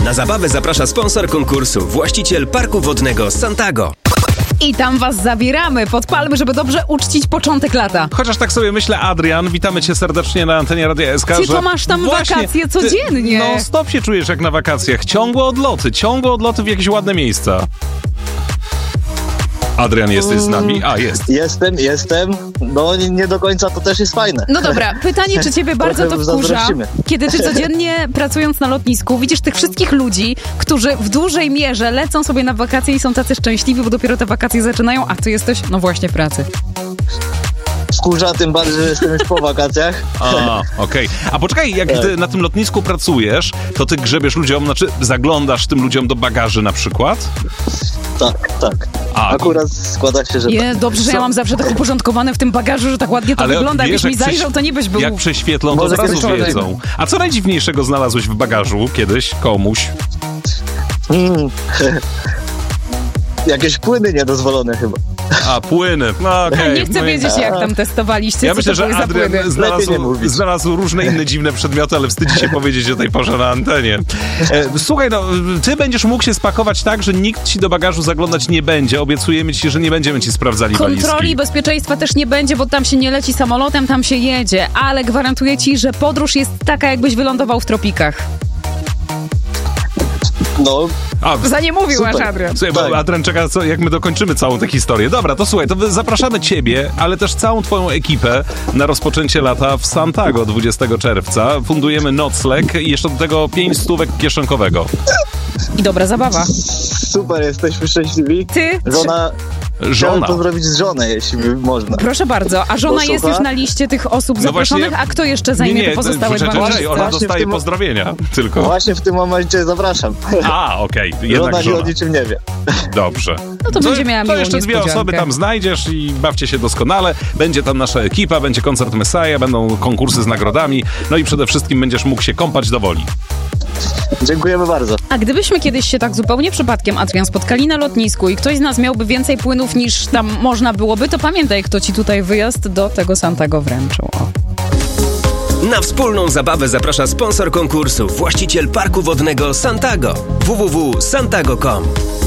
Na zabawę zaprasza sponsor konkursu, właściciel parku wodnego Santago. I tam was zabieramy pod palmy, żeby dobrze uczcić początek lata. Chociaż tak sobie myślę, Adrian, witamy cię serdecznie na antenie Radia SK. Ty to masz tam wakacje codziennie. No stop się czujesz jak na wakacjach. Ciągłe odloty w jakieś ładne miejsca. Adrian, jesteś z nami? A, jest. Jestem. No nie do końca to też jest fajne. No dobra, pytanie, czy ciebie bardzo to wkurza, kiedy ty codziennie pracując na lotnisku widzisz tych wszystkich ludzi, którzy w dużej mierze lecą sobie na wakacje i są tacy szczęśliwi, bo dopiero te wakacje zaczynają, a ty jesteś, no właśnie, w pracy. Wkurza, tym bardziej, że jestem już po wakacjach. Okej. A poczekaj, jak ty na tym lotnisku pracujesz, to ty grzebiesz ludziom, zaglądasz tym ludziom do bagaży na przykład? Tak. Akurat składa się, że dobrze, że ja mam zawsze tak uporządkowane w tym bagażu, że tak ładnie to wygląda. Jakbyś mi zajrzał, to nie byś był... Jak prześwietlą, to od razu wiedzą. A co najdziwniejszego znalazłeś w bagażu kiedyś komuś? Jakieś płyny niedozwolone chyba. A, płyny. No, okay. Nie chcę wiedzieć, jak tam testowaliście. Ja myślę, że Adrian znalazł różne inne dziwne przedmioty, ale wstydzi się powiedzieć o tej porze na antenie. Słuchaj, ty będziesz mógł się spakować tak, że nikt ci do bagażu zaglądać nie będzie. Obiecujemy ci, że nie będziemy ci sprawdzali walizki. Kontroli bezpieczeństwa też nie będzie, bo tam się nie leci samolotem, tam się jedzie. Ale gwarantuję ci, że podróż jest taka, jakbyś wylądował w tropikach. No. Za nie mówił aż Adrian. Słuchaj, bo Adrian czeka, jak my dokończymy całą tę historię. Dobra, to słuchaj, to zapraszamy ciebie, ale też całą twoją ekipę na rozpoczęcie lata w Santago 20 czerwca. Fundujemy nocleg i jeszcze do tego 5 stówek kieszonkowego. I dobra zabawa. Super, jesteśmy szczęśliwi. Ty? Chciałem pozdrowić żonę, jeśli można. Proszę bardzo. A żona jest już na liście tych osób zaproszonych, a kto jeszcze zajmie te pozostałe dwa miejsca? Ona dostaje pozdrowienia tylko. Właśnie w tym momencie zapraszam. Okej. Żona o niczym nie wie. Dobrze. No to będzie miała miłą to jeszcze 2 osoby tam znajdziesz i bawcie się doskonale. Będzie tam nasza ekipa, będzie koncert Messiah, będą konkursy z nagrodami, no i przede wszystkim będziesz mógł się kąpać do woli. Dziękujemy bardzo. A gdybyśmy kiedyś się tak zupełnie przypadkiem, Adrian, spotkali na lotnisku i ktoś z nas miałby więcej płynów niż tam można byłoby, to pamiętaj, kto ci tutaj wyjazd do tego Santago wręczył. Na wspólną zabawę zaprasza sponsor konkursu, właściciel parku wodnego Santago. www.santago.com